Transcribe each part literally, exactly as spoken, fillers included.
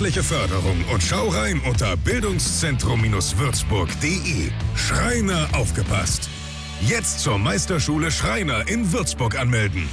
staatliche Förderung und schau rein unter bildungszentrum würzburg punkt de. Schreiner aufgepasst. Jetzt zur Meisterschule Schreiner in Würzburg anmelden.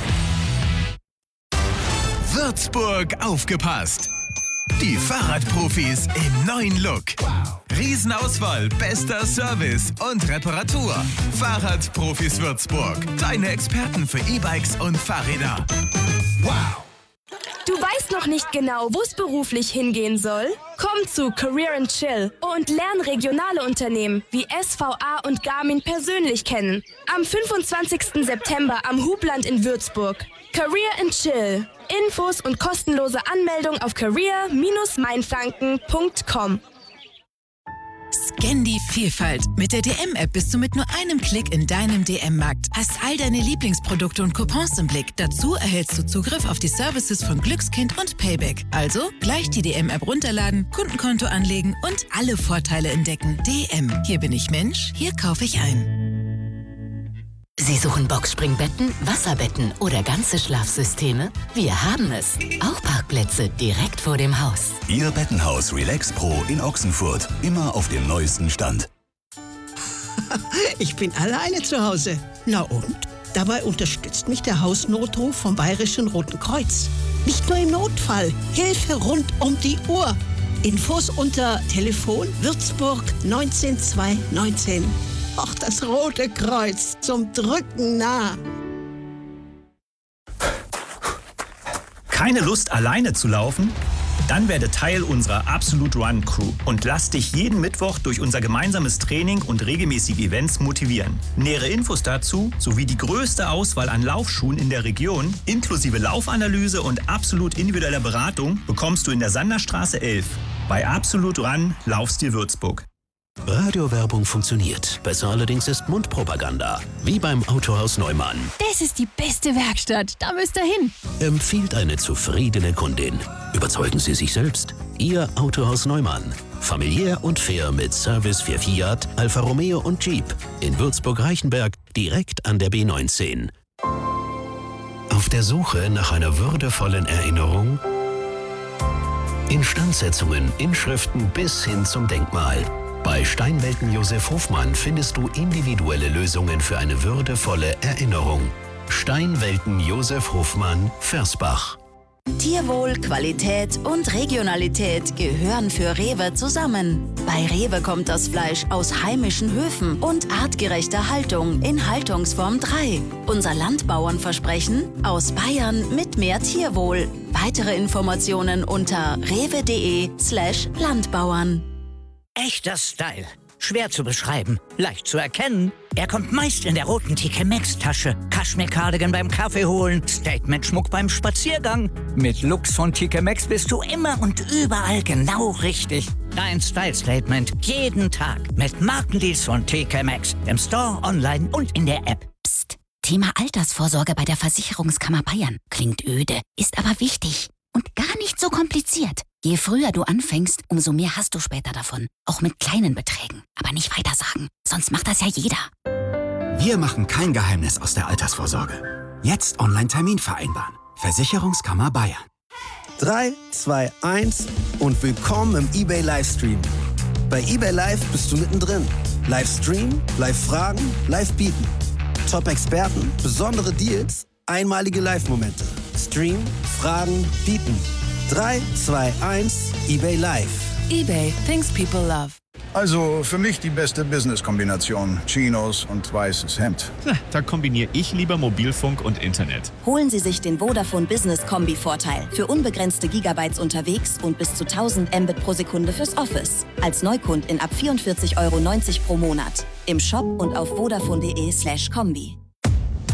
Würzburg aufgepasst. Die Fahrradprofis im neuen Look. Riesenauswahl, bester Service und Reparatur. Fahrradprofis Würzburg. Deine Experten für E-Bikes und Fahrräder. Wow! Du weißt noch nicht genau, wo es beruflich hingehen soll? Komm zu Career and Chill und lern regionale Unternehmen wie S V A und Garmin persönlich kennen. Am fünfundzwanzigsten September am Hubland in Würzburg. Career and Chill. Infos und kostenlose Anmeldung auf career Bindestrich mainfranken punkt com. Scan die Vielfalt. Mit der D M-App bist du mit nur einem Klick in deinem D M-Markt. Hast all deine Lieblingsprodukte und Coupons im Blick. Dazu erhältst du Zugriff auf die Services von Glückskind und Payback. Also gleich die D M-App runterladen, Kundenkonto anlegen und alle Vorteile entdecken. D M. Hier bin ich Mensch, hier kaufe ich ein. Sie suchen Boxspringbetten, Wasserbetten oder ganze Schlafsysteme? Wir haben es. Auch Parkplätze direkt vor dem Haus. Ihr Bettenhaus Relax Pro in Ochsenfurt. Immer auf dem neuesten Stand. Ich bin alleine zu Hause. Na und? Dabei unterstützt mich der Hausnotruf vom Bayerischen Roten Kreuz. Nicht nur im Notfall. Hilfe rund um die Uhr. Infos unter Telefon Würzburg neunzehn zwei neunzehn. Ach, das Rote Kreuz zum Drücken nah. Keine Lust, alleine zu laufen? Dann werde Teil unserer Absolute Run Crew und lass dich jeden Mittwoch durch unser gemeinsames Training und regelmäßige Events motivieren. Nähere Infos dazu sowie die größte Auswahl an Laufschuhen in der Region, inklusive Laufanalyse und absolut individueller Beratung, bekommst du in der Sanderstraße elf. Bei Absolute Run Laufstil Würzburg. Radiowerbung funktioniert. Besser allerdings ist Mundpropaganda. Wie beim Autohaus Neumann. Das ist die beste Werkstatt. Da müsst ihr hin. Empfiehlt eine zufriedene Kundin. Überzeugen Sie sich selbst. Ihr Autohaus Neumann. Familiär und fair mit Service für Fiat, Alfa Romeo und Jeep. In Würzburg-Reichenberg, direkt an der B neunzehn. Auf der Suche nach einer würdevollen Erinnerung? Instandsetzungen, Inschriften bis hin zum Denkmal. Bei Steinwelten Josef Hofmann findest du individuelle Lösungen für eine würdevolle Erinnerung. Steinwelten Josef Hofmann, Versbach. Tierwohl, Qualität und Regionalität gehören für Rewe zusammen. Bei Rewe kommt das Fleisch aus heimischen Höfen und artgerechter Haltung in Haltungsform drei. Unser Landbauernversprechen: aus Bayern mit mehr Tierwohl. Weitere Informationen unter rewe.de slash Landbauern. Echter Style. Schwer zu beschreiben, leicht zu erkennen. Er kommt meist in der roten T K Maxx-Tasche. Kaschmir-Cardigan beim Kaffee holen, Statement-Schmuck beim Spaziergang. Mit Looks von T K Maxx bist du immer und überall genau richtig. Dein Style-Statement jeden Tag mit Markendeals von T K Maxx. Im Store, online und in der App. Psst. Thema Altersvorsorge bei der Versicherungskammer Bayern. Klingt öde, ist aber wichtig. Und gar nicht so kompliziert. Je früher du anfängst, umso mehr hast du später davon. Auch mit kleinen Beträgen. Aber nicht weitersagen, sonst macht das ja jeder. Wir machen kein Geheimnis aus der Altersvorsorge. Jetzt Online-Termin vereinbaren. Versicherungskammer Bayern. drei, zwei, eins und willkommen im eBay Livestream. Bei eBay Live bist du mittendrin. Livestream, Live-Fragen, Live-Bieten. Top-Experten, besondere Deals, einmalige Live-Momente. Stream, Fragen, Bieten. drei, zwei, eins, eBay Live. eBay, things people love. Also für mich die beste Business-Kombination. Chinos und weißes Hemd. Da kombiniere ich lieber Mobilfunk und Internet. Holen Sie sich den Vodafone Business Kombi-Vorteil. Für unbegrenzte Gigabytes unterwegs und bis zu tausend Mbit pro Sekunde fürs Office. Als Neukundin ab vierundvierzig Euro neunzig pro Monat. Im Shop und auf vodafone.de slash Kombi.